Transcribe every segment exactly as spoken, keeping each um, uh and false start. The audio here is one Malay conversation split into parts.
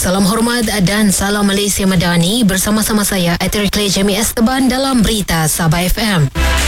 Salam hormat dan salam Malaysia Madani, bersama-sama saya Athir Clay Jamie Esteban dalam Berita Sabah F M.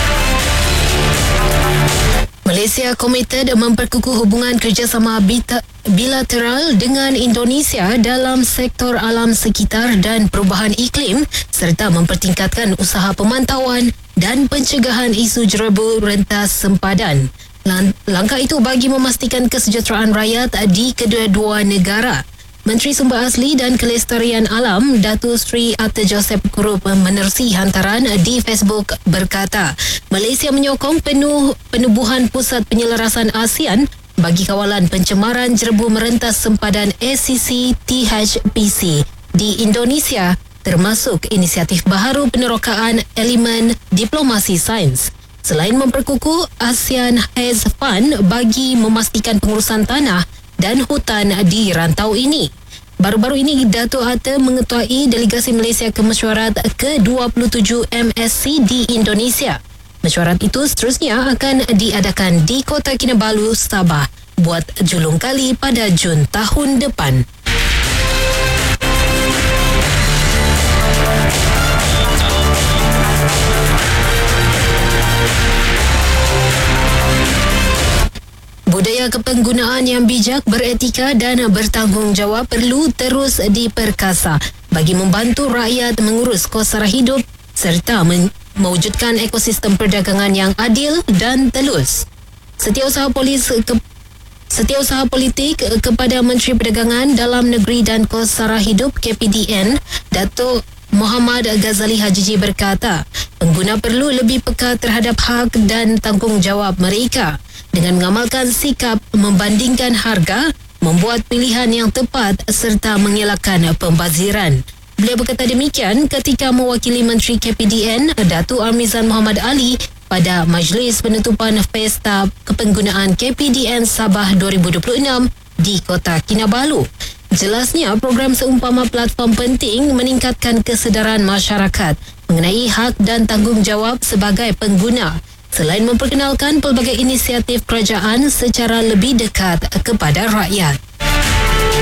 Malaysia komited memperkukuh hubungan kerjasama bilateral dengan Indonesia dalam sektor alam sekitar dan perubahan iklim serta mempertingkatkan usaha pemantauan dan pencegahan isu jerebu rentas sempadan. Langkah itu bagi memastikan kesejahteraan rakyat di kedua-dua negara. Menteri Sumber Asli dan Kelestarian Alam Datuk Seri Arthur Joseph Kurup menerusi hantaran di Facebook berkata, Malaysia menyokong penuh penubuhan Pusat Penyelarasan ASEAN bagi kawalan pencemaran jerebu merentas sempadan A C C T H P C di Indonesia, termasuk inisiatif baharu penerokaan elemen diplomasi sains. Selain memperkukuh, ASEAN Has Fund bagi memastikan pengurusan tanah dan hutan di rantau ini. Baru-baru ini, Datuk Arthur mengetuai delegasi Malaysia ke mesyuarat ke dua puluh tujuh M S C di Indonesia. Mesyuarat itu seterusnya akan diadakan di Kota Kinabalu, Sabah, buat julung kali pada Jun tahun depan. Budaya kepenggunaan yang bijak, beretika dan bertanggungjawab perlu terus diperkasa bagi membantu rakyat mengurus kos sara hidup serta mewujudkan ekosistem perdagangan yang adil dan telus. Setiausaha polis ke Setiausaha politik kepada Menteri Perdagangan Dalam Negeri dan Kos Sara Hidup K P D N, Datuk Muhammad Ghazali Hajiji berkata, pengguna perlu lebih peka terhadap hak dan tanggungjawab mereka dengan mengamalkan sikap membandingkan harga, membuat pilihan yang tepat serta mengelakkan pembaziran. Beliau berkata demikian ketika mewakili Menteri K P D N Datuk Amizan Muhammad Ali pada majlis penutupan Pesta Kepenggunaan K P D N Sabah dua ribu dua puluh enam di Kota Kinabalu. Jelasnya, program seumpama platform penting meningkatkan kesedaran masyarakat mengenai hak dan tanggungjawab sebagai pengguna, selain memperkenalkan pelbagai inisiatif kerajaan secara lebih dekat kepada rakyat.